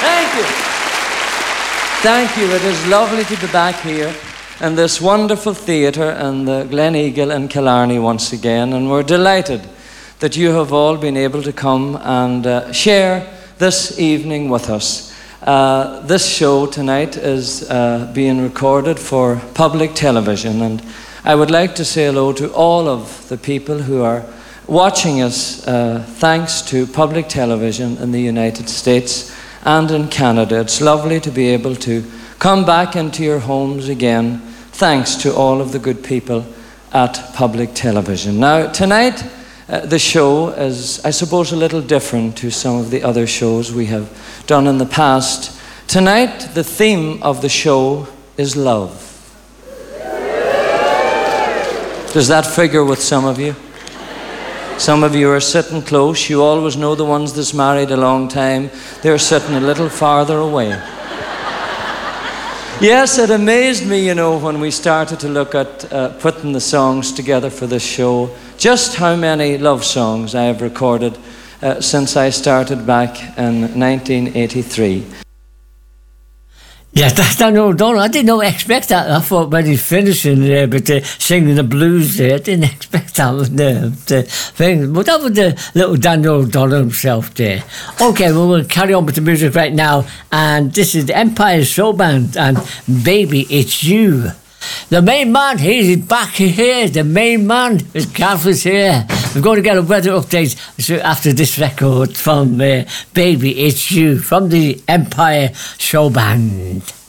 Thank you. Thank you. It is lovely to be back here in this wonderful theatre in the Glen Eagle in Killarney once again, and we're delighted that you have all been able to come and share this evening with us. This show tonight is being recorded for public television, and I would like to say hello to all of the people who are watching us thanks to public television in the United States and in Canada. It's lovely to be able to come back into your homes again, thanks to all of the good people at public television. Now, tonight, the show is, I suppose, a little different to some of the other shows we have done in the past. Tonight, the theme of the show is love. Does that figure with some of you? Some of you are sitting close. You always know the ones that's married a long time. They're sitting a little farther away. Yes, it amazed me, when we started to look at putting the songs together for this show, just how many love songs I have recorded since I started back in 1983. Yeah, that's Daniel O'Donnell. I didn't expect that. I thought when he's finishing there, but singing the blues there, I didn't expect that the thing. But that was the little Daniel O'Donnell himself there. Okay, well, we'll carry on with the music right now. And this is the Empire Show Band and Baby, It's You. The main man, he's back here. The main man is Calvin's here. We're going to get a weather update after this record from Baby, It's You, from the Empire Show Band.